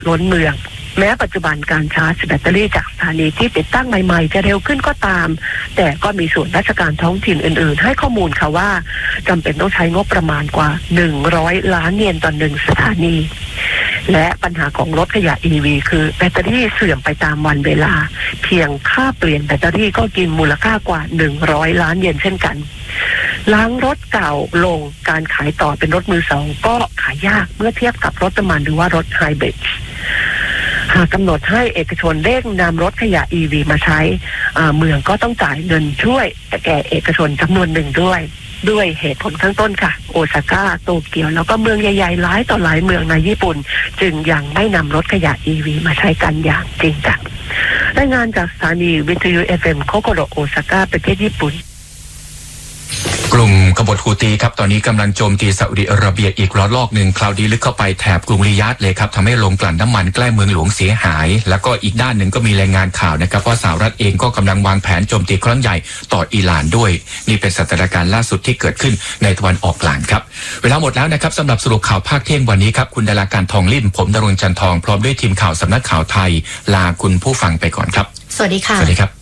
ล้นเมืองแม้ปัจจุบันการชาร์จแบตเตอรี่จากสถานีที่ติดตั้งใหม่ๆจะเร็วขึ้นก็ตามแต่ก็มีส่วนราชการท้องถิ่นอื่นๆให้ข้อมูลค่ะว่าจำเป็นต้องใช้งบประมาณกว่า100 ล้านเยนต่อ1สถานีและปัญหาของรถขยะ EV คือแบตเตอรี่เสื่อมไปตามวันเวลาเพียงค่าเปลี่ยนแบตเตอรี่ก็กินมูลค่ากว่า100 ล้านเยนเช่นกันล้างรถเก่าลงการขายต่อเป็นรถมือสองก็ขายยากเมื่อเทียบกับรถน้ำมันหรือว่ารถไฮบริดหากกำหนดให้เอกชนเร่งนำรถขยะ EV มาใช้เมืองก็ต้องจ่ายเงินช่วยแก่เอกชนจำนวนหนึ่งด้วยเหตุผลข้างต้นค่ะโอซาก้าโตเกียวแล้วก็เมืองใหญ่ๆหลายต่อหลายเมืองในญี่ปุ่นจึงยังไม่นำรถขยะ EV มาใช้กันอย่างจริงจังรายงานจากสถานีวิทยุ FM โคโกโรโอซาก้าประเทศญี่ปุ่นกลุ่มกบฏฮูตีครับตอนนี้กำลังโจมตีซาอุดิอาระเบียอีกระลอกหนึ่งคราวนี้ลึกเข้าไปแถบกรุงริยาดเลยครับทำให้โรงกลั่นน้ำมันใกล้เมืองหลวงเสียหายแล้วก็อีกด้านหนึ่งก็มีรายงานข่าวนะครับว่าสหรัฐเองก็กำลังวางแผนโจมตีครั้งใหญ่ต่ออิหร่านด้วยนี่เป็นสถานการณ์ล่าสุดที่เกิดขึ้นในตะวันออกกลางครับเวลาหมดแล้วนะครับสำหรับสรุปข่าวภาคเที่ยงวันนี้ครับคุณดาราการทองลิ่มผมดรุณจันทองพร้อมด้วยทีมข่าวสำนักข่าวไทยลาคุณผู้ฟังไปก่อนครับสวัสดีค่ะสวัสดีครับ